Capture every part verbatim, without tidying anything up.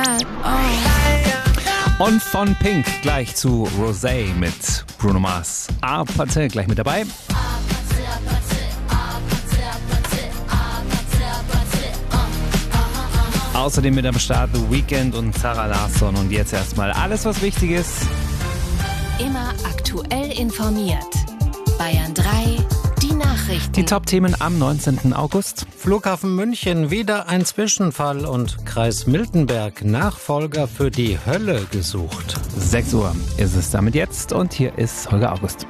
Und von Pink gleich zu Rosé mit Bruno Mars. Apathe gleich mit dabei. Außerdem mit am Start The Weeknd und Sarah Larsson. Und jetzt erstmal alles, was wichtig ist. Immer aktuell informiert. Bayern drei, die Nachrichten. Die Top-Themen am neunzehnten August. Flughafen München, wieder ein Zwischenfall und Kreis Miltenberg, Nachfolger für die Hölle gesucht. sechs Uhr ist es damit jetzt und hier ist Holger August.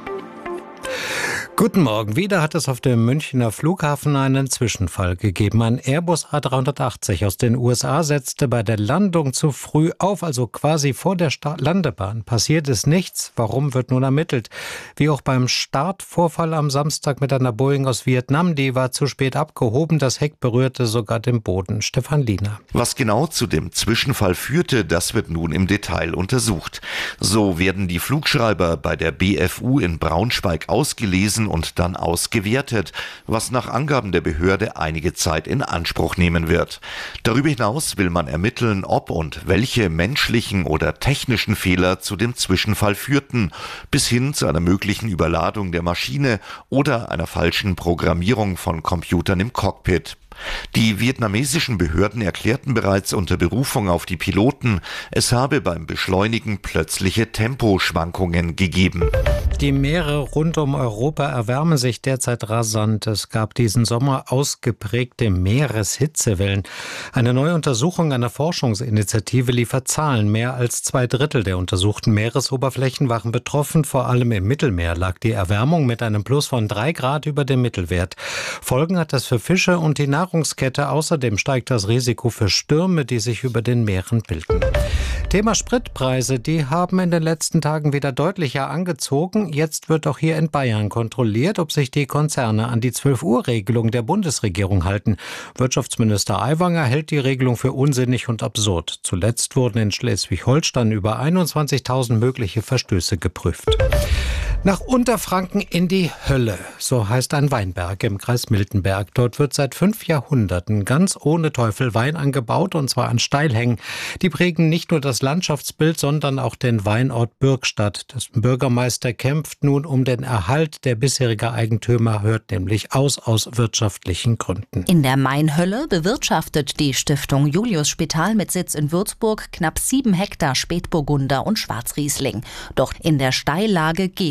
Guten Morgen. Wieder hat es auf dem Münchner Flughafen einen Zwischenfall gegeben. Ein Airbus A drei achtzig aus den U S A setzte bei der Landung zu früh auf, also quasi vor der Start- Landebahn. Passiert ist nichts. Warum, wird nun ermittelt. Wie auch beim Startvorfall am Samstag mit einer Boeing aus Vietnam. Die war zu spät abgehoben. Das Heck berührte sogar den Boden. Stefan Liener. Was genau zu dem Zwischenfall führte, das wird nun im Detail untersucht. So werden die Flugschreiber bei der B F U in Braunschweig ausgelesen und dann ausgewertet, was nach Angaben der Behörde einige Zeit in Anspruch nehmen wird. Darüber hinaus will man ermitteln, ob und welche menschlichen oder technischen Fehler zu dem Zwischenfall führten, bis hin zu einer möglichen Überladung der Maschine oder einer falschen Programmierung von Computern im Cockpit. Die vietnamesischen Behörden erklärten bereits unter Berufung auf die Piloten, es habe beim Beschleunigen plötzliche Temposchwankungen gegeben. Die Meere rund um Europa erwärmen sich derzeit rasant. Es gab diesen Sommer ausgeprägte Meereshitzewellen. Eine neue Untersuchung einer Forschungsinitiative liefert Zahlen. Mehr als zwei Drittel der untersuchten Meeresoberflächen waren betroffen. Vor allem im Mittelmeer lag die Erwärmung mit einem Plus von drei Grad über dem Mittelwert. Folgen hat das für Fische und die Nahrungskette. Außerdem steigt das Risiko für Stürme, die sich über den Meeren bilden. Thema Spritpreise, die haben in den letzten Tagen wieder deutlicher angezogen. Jetzt wird auch hier in Bayern kontrolliert, ob sich die Konzerne an die zwölf Uhr Regelung der Bundesregierung halten. Wirtschaftsminister Aiwanger hält die Regelung für unsinnig und absurd. Zuletzt wurden in Schleswig-Holstein über einundzwanzigtausend mögliche Verstöße geprüft. Nach Unterfranken in die Hölle, so heißt ein Weinberg im Kreis Miltenberg. Dort wird seit fünf Jahrhunderten ganz ohne Teufel Wein angebaut, und zwar an Steilhängen. Die prägen nicht nur das Landschaftsbild, sondern auch den Weinort Bürgstadt. Dessen Bürgermeister kämpft nun um den Erhalt. Der bisherige Eigentümer hört nämlich aus aus wirtschaftlichen Gründen. In der Mainhölle bewirtschaftet die Stiftung Julius Spital mit Sitz in Würzburg knapp sieben Hektar Spätburgunder und Schwarzriesling. Doch in der Steillage geht